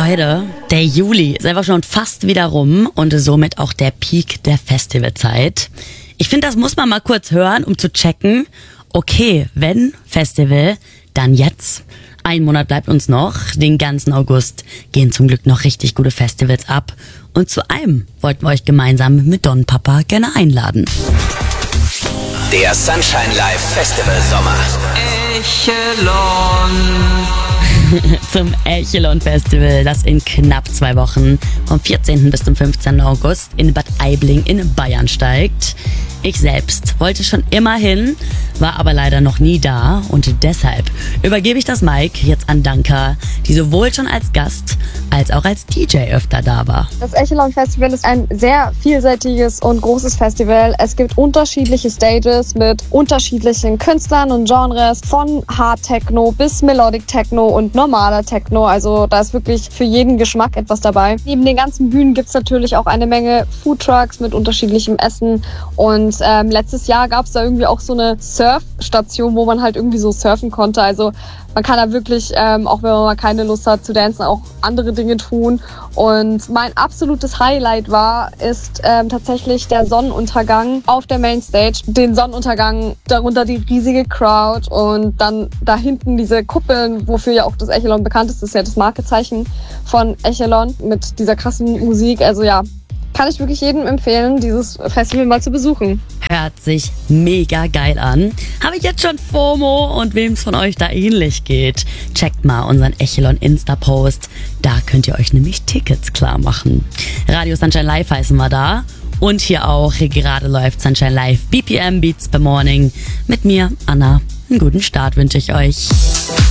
Leute, der Juli ist einfach schon fast wieder rum und somit auch der Peak der Festivalzeit. Ich finde, das muss man mal kurz hören, um zu checken, okay, wenn Festival, dann jetzt. Ein Monat bleibt uns noch, den ganzen August gehen zum Glück noch richtig gute Festivals ab. Und zu einem wollten wir euch gemeinsam mit Don Papa gerne einladen. Der Sunshine Live Festival Sommer. Echelon. Zum Echelon Festival, das in knapp 2 Wochen vom 14. bis zum 15. August in Bad Aibling in Bayern steigt. Ich selbst wollte schon immer hin, war aber leider noch nie da und deshalb übergebe ich das Mic jetzt an Danka, die sowohl schon als Gast als auch als DJ öfter da war. Das Echelon Festival ist ein sehr vielseitiges und großes Festival. Es gibt unterschiedliche Stages mit unterschiedlichen Künstlern und Genres, von Hard Techno bis Melodic Techno und normaler Techno. Also da ist wirklich für jeden Geschmack etwas dabei. Neben den ganzen Bühnen gibt es natürlich auch eine Menge Foodtrucks mit unterschiedlichem Essen und letztes Jahr gab es da irgendwie auch so eine Surfstation, wo man halt irgendwie so surfen konnte. Also man kann da wirklich, auch wenn man mal keine Lust hat zu dancen, auch andere Dinge tun. Und mein absolutes Highlight ist tatsächlich der Sonnenuntergang auf der Mainstage. Den Sonnenuntergang, darunter die riesige Crowd und dann da hinten diese Kuppeln, wofür ja auch das Echelon bekannt ist. Das ist ja das Markezeichen von Echelon mit dieser krassen Musik. Also ja, kann ich wirklich jedem empfehlen, dieses Festival mal zu besuchen. Hört sich mega geil an. Habe ich jetzt schon FOMO und wem es von euch da ähnlich geht, checkt mal unseren Echelon Insta-Post. Da könnt ihr euch nämlich Tickets klar machen. Radio Sunshine Live heißen wir da. Und hier auch, gerade läuft Sunshine Live BPM Beats per Morning. Mit mir, Anna. Einen guten Start wünsche ich euch.